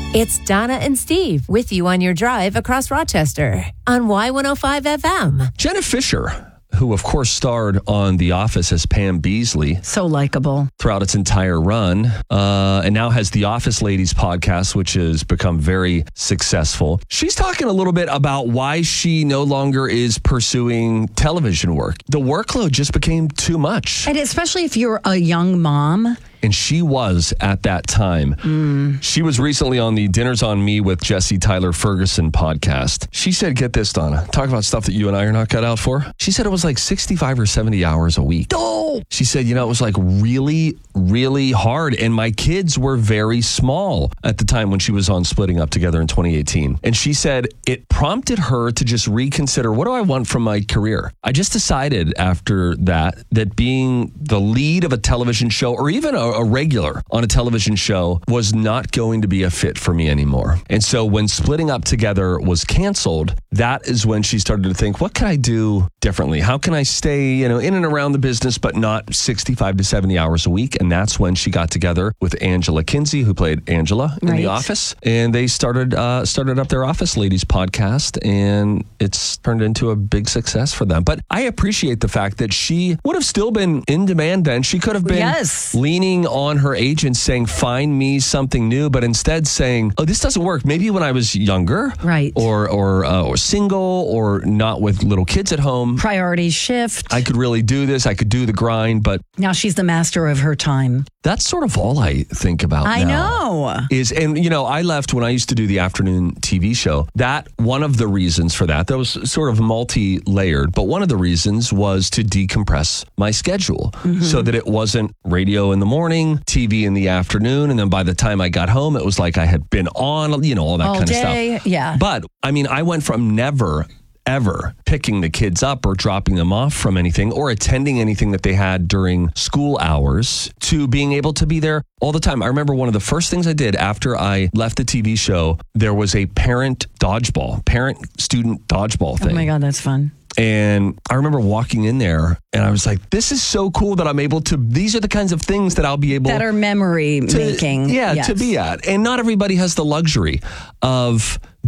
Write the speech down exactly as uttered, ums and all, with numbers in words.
It's Donna and Steve with you on your drive across Rochester on Y one oh five F M. Jenna Fisher, who of course starred on The Office as Pam Beasley. So likable. Throughout its entire run. Uh, and now has the Office Ladies podcast, which has become very successful. She's talking a little bit about why she no longer is pursuing television work. The workload just became too much. And especially if you're a young mom. And she was at that time. Mm. She was recently on the Dinners on Me with Jesse Tyler Ferguson podcast. She said, get this, Donna, talk about stuff that you and I are not cut out for. She said it was like sixty-five or seventy hours a week. Oh! She said, you know, it was like really, really hard. And my kids were very small at the time when she was on Splitting Up Together in twenty eighteen. And she said it prompted her to just reconsider, what do I want from my career? I just decided after that, that being the lead of a television show or even a a regular on a television show was not going to be a fit for me anymore. And so when Splitting Up Together was canceled, that is when she started to think, what can I do differently? How can I stay, you know, in and around the business, but not sixty-five to seventy hours a week? And that's when she got together with Angela Kinsey, who played Angela in Right. The Office. And they started uh, started up their Office Ladies podcast, and it's turned into a big success for them. But I appreciate the fact that she would have still been in demand then. She could have been Yes. leaning on her agent saying, find me something new, but instead saying, oh, this doesn't work. Maybe when I was younger, Right. or or uh, or single, or not with little kids at home, Priorities shift. I could really do this. I could do the grind, but Now she's the master of her time. that's sort of all I think about I now. know. Is, and you know, I left when I used to do the afternoon T V show. That one of the reasons for that, that was sort of multi-layered, but one of the reasons was to decompress my schedule mm-hmm. so that it wasn't radio in the morning, T V in the afternoon, and then by the time I got home, it was like I had been on, you know, all that All kind day, of stuff. yeah. But I mean, I went from never ever picking the kids up or dropping them off from anything or attending anything that they had during school hours to being able to be there all the time. I remember one of the first things I did after I left the T V show, there was a parent dodgeball, parent-student dodgeball thing. Oh my God, that's fun. And I remember walking in there and I was like, this is so cool that I'm able to, these are the kinds of things that I'll be able That are memory to, making. Yeah, Yes. to be at. And not everybody has the luxury of